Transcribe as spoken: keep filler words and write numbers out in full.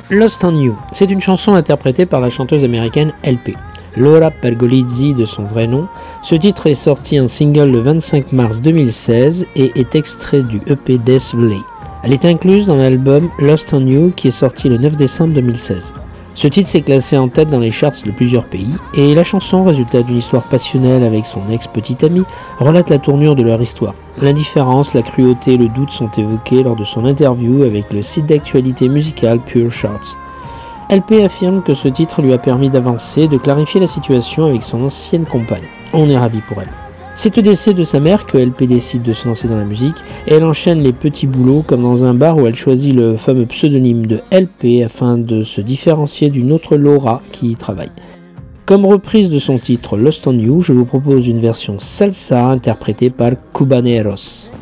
Lost on You, c'est une chanson interprétée par la chanteuse américaine L P. Laura Pergolizzi de son vrai nom. Ce titre est sorti en single le vingt-cinq mars deux mille seize et est extrait du E P Death Valley. Elle est incluse dans l'album Lost on You qui est sorti le neuf décembre deux mille seize. Ce titre s'est classé en tête dans les charts de plusieurs pays et la chanson, résultat d'une histoire passionnelle avec son ex-petite amie, relate la tournure de leur histoire. L'indifférence, la cruauté et le doute sont évoqués lors de son interview avec le site d'actualité musicale Pure Charts. L P affirme que ce titre lui a permis d'avancer, de clarifier la situation avec son ancienne compagne. On est ravis pour elle. C'est au décès de sa mère que L P décide de se lancer dans la musique et elle enchaîne les petits boulots comme dans un bar où elle choisit le fameux pseudonyme de L P afin de se différencier d'une autre Laura qui y travaille. Comme reprise de son titre Lost on You, je vous propose une version salsa interprétée par Cubaneros.